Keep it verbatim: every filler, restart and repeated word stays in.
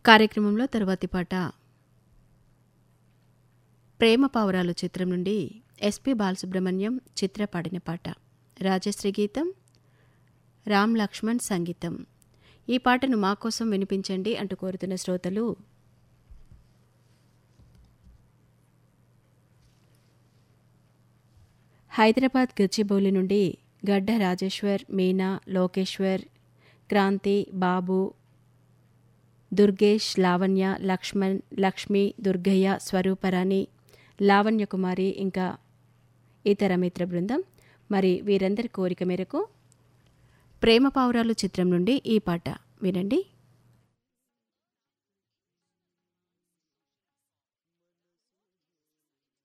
కార్యక్రమంలో తరువాతి పాట ప్రేమ పావురాలు చిత్రం నుండి ఎస్పి బాలసుబ్రహ్మణ్యం చిత్ర పాడిన పాట. రాజశ్రీ గీతం, రామ్ లక్ష్మణ్ సంగీతం. ఈ పాటను మా కోసం వినిపించండి అంటూ కోరుతున్న శ్రోతలు హైదరాబాద్ గచ్చిబౌలి నుండి గడ్డ రాజేశ్వర్, మీనా, లోకేశ్వర్, క్రాంతి, బాబు, దుర్గేష్, లావణ్య, లక్ష్మణ్, లక్ష్మి, దుర్గయ్య, స్వరూపరాణి, లావణ్యకుమారి ఇంకా ఇతర మిత్ర బృందం. మరి వీరందరి కోరిక మేరకు ప్రేమ పావురాలు చిత్రం నుండి ఈ పాట వినండి.